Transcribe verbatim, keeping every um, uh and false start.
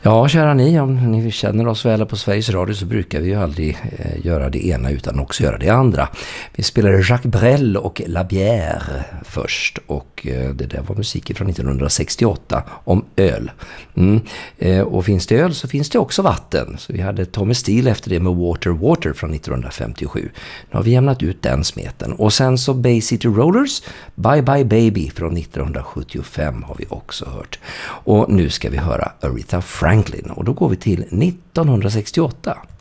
Ja, kära ni, om ni känner oss väl på Sveriges Radio så brukar vi ju aldrig eh, göra det ena utan också göra det andra. Vi spelade Jacques Brel och La Bière först och eh, det där var musik från nittonhundrasextioåtta om öl. Mm. Eh, och finns det öl så finns det också vatten. Så vi hade Tommy Steele efter det med Water Water från nittonhundrafemtiosju. Nu har vi jämnat ut den smeten. Och sen så Bay City Rollers, Bye Bye Baby från nittonhundrasjuttiofem har vi också hört. Och nu ska vi höra Aretha Franklin och då går vi till nittonhundrasextioåtta.